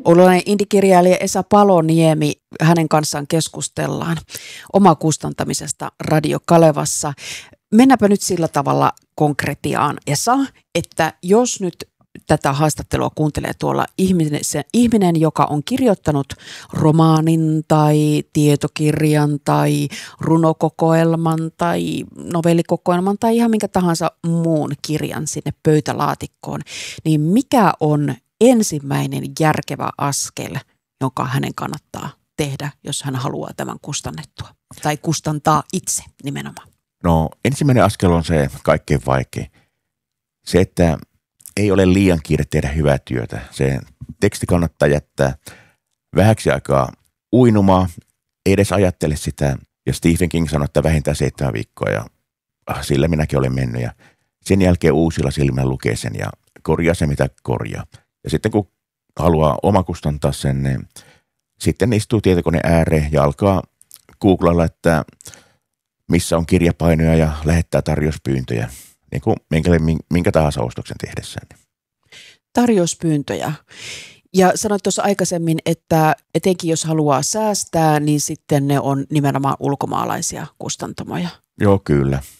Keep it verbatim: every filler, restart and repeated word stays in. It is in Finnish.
Olen indikirjailija Esa Paloniemi. Hänen kanssaan keskustellaan omakustantamisesta Radio Kalevassa. Mennäänpä nyt sillä tavalla konkretiaan, Esa, että jos nyt tätä haastattelua kuuntelee tuolla ihminen, se ihminen, joka on kirjoittanut romaanin tai tietokirjan tai runokokoelman tai novellikokoelman tai ihan minkä tahansa muun kirjan sinne pöytälaatikkoon, niin mikä on ensimmäinen järkevä askel, jonka hänen kannattaa tehdä, jos hän haluaa tämän kustannettua tai kustantaa itse nimenomaan? No ensimmäinen askel on se kaikkein vaikein. Se, että ei ole liian kiire tehdä hyvää työtä. Se teksti kannattaa jättää vähäksi aikaa uinumaan, ei edes ajattele sitä. Ja Stephen King sanoi, että vähintään seitsemän viikkoa ja ah, sillä minäkin olen mennyt. Ja sen jälkeen uusilla silmillä lukee sen ja korjaa se, mitä korjaa. Ja sitten kun haluaa omakustantaa sen, niin sitten istuu tietokoneen ääreen ja alkaa googlailla, että missä on kirjapainoja ja lähettää tarjouspyyntöjä. Niin kuin minkä, minkä tahansa ostoksen tehdessään. Tarjouspyyntöjä. Ja sanoit tuossa aikaisemmin, että etenkin jos haluaa säästää, niin sitten ne on nimenomaan ulkomaalaisia kustantamoja. Joo, kyllä.